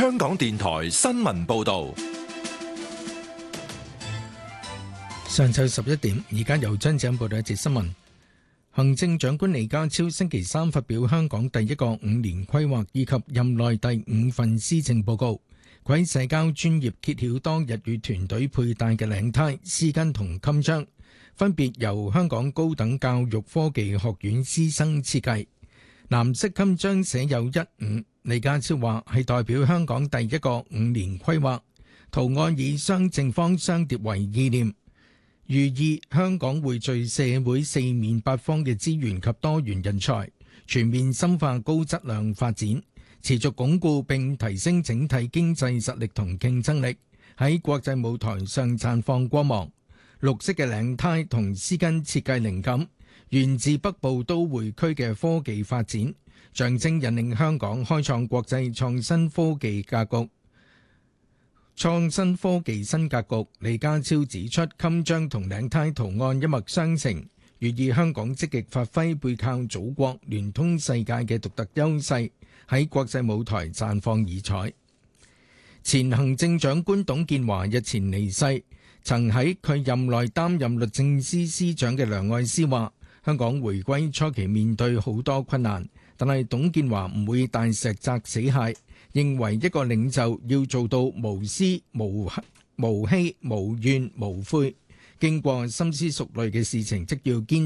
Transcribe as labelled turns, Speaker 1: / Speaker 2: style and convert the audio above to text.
Speaker 1: 香港電台新聞報道。
Speaker 2: 上晝11點，而家由張子報道一節新聞。行政長官李家超星期三發表香港第一個5年規劃以及任內第5份施政報告。佢喺社交專頁揭曉當日與團隊佩戴嘅領呔、絲巾同襟章，分別由香港高等教育科技學院師生設計。藍色襟章寫有15，李家超話係代表香港第一個5年規劃，圖案以雙正方雙碟為意念，寓意香港匯聚社會四面八方嘅資源及多元人才，全面深化高質量發展，持續鞏固並提升整體經濟實力同競爭力，喺國際舞台上綻放光芒。綠色嘅領呔同絲巾設計靈感源自北部都會區嘅科技發展，象徵引領香港開創國際創新科技格局。創新科技新格局，李家超指出，襟章同領呔圖案一脈相承，寓意香港積極發揮背靠祖國、聯通世界嘅獨特優勢，喺國際舞台綻放異彩。前行政長官董建華日前離世，曾喺佢任內擔任律政司司長嘅梁愛詩話：香港回歸初期面對好多困難，但係董建華唔會大石砸死蟹。認為一個領袖要做到無私、無欺、無怨、無悔，經過深思熟慮嘅事情，即要堅